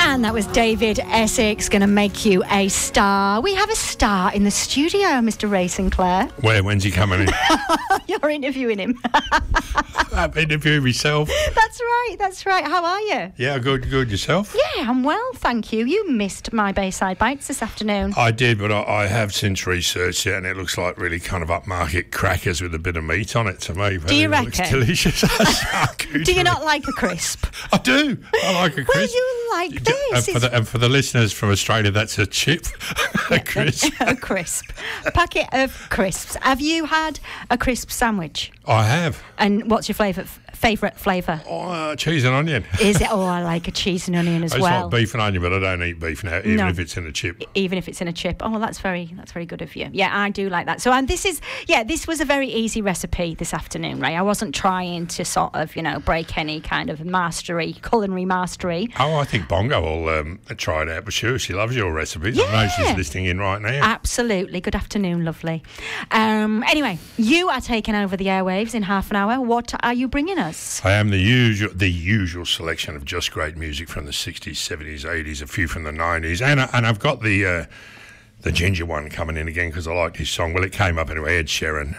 And that was David Essex, going to make you a star. We have a star in the studio, Mr. Ray Sinclair. When's he coming in? You're interviewing him. I'm interviewing myself. That's right. How are you? Yeah, good. Yourself? Yeah, I'm well, thank you. You missed my Bayside Bites this afternoon. I did, but I have since researched it, and it looks like really kind of upmarket crackers with a bit of meat on it to me. Do you reckon? It looks delicious. Do you not like a crisp? I do. I like a crisp. Well, you like this. And for the listeners from Australia, that's a chip. A crisp. A crisp. A packet of crisps. Have you had a crisp sandwich? I have. And what's your favourite flavour? Cheese and onion. Is it? Oh, I like a cheese and onion as well. I like beef and onion, but I don't eat beef now, even if it's in a chip. Even if it's in a chip. Oh, well, that's very good of you. Yeah, I do like that. So, and this was a very easy recipe this afternoon, Ray. I wasn't trying to sort of, break any kind of culinary mastery. Oh, I think Bongo will try it out for sure. She loves your recipes. Yeah. I know she's listening in right now. Absolutely. Good afternoon, lovely. Anyway, you are taking over the airwaves in half an hour. What are you bringing us? I am the usual selection of just great music from the 60s, 70s, 80s, a few from the 90s, and I've got the Ginger one coming in again because I like his song. Well, it came up anyway. Ed Sheeran.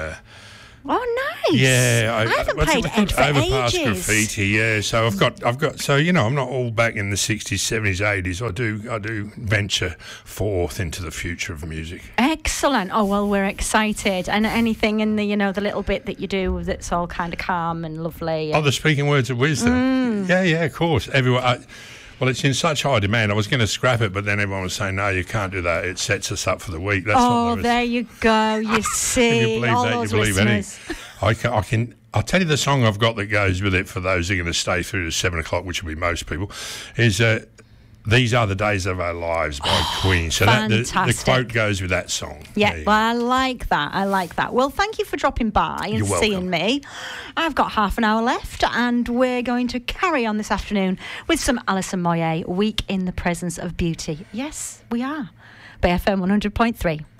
Oh, nice! Yeah, I haven't played Ed for Overpass ages. Graffiti. Yeah, so I've got. So I'm not all back in the 60s, 70s, 80s. I do venture forth into the future of music. Excellent. Oh well, we're excited. And anything in the the little bit that you do that's all kind of calm and lovely. The speaking words of wisdom. Yeah, of course. Everyone. Well, it's in such high demand. I was going to scrap it, but then everyone was saying, no, you can't do that. It sets us up for the week. That's there you go. You see. If you believe all that, those you believe listeners. anything. I'll tell you the song I've got that goes with it for those who are going to stay through to 7 o'clock, which will be most people, is These Are the Days of Our Lives by Queen. So the quote goes with that song. Yeah, well, I like that. Well, thank you for dropping by and seeing me. I've got half an hour left, and we're going to carry on this afternoon with some Alison Moyet, Week in the Presence of Beauty. Yes, we are. BFM 100.3.